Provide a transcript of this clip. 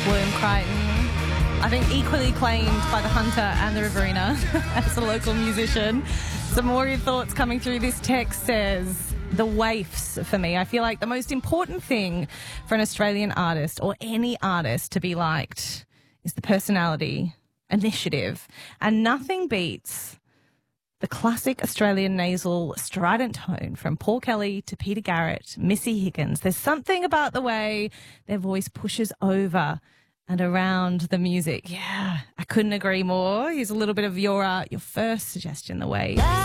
William Crichton. I think equally claimed by the Hunter and the Riverina as a local musician. Some more of your thoughts coming through. This text says, the waifs for me. I feel like the most important thing for an Australian artist or any artist to be liked is the personality, initiative, and nothing beats the classic Australian nasal strident tone from Paul Kelly to Peter Garrett, Missy Higgins. There's something about the way their voice pushes over and around the music. Yeah, I couldn't agree more. Here's a little bit of your first suggestion, The Way.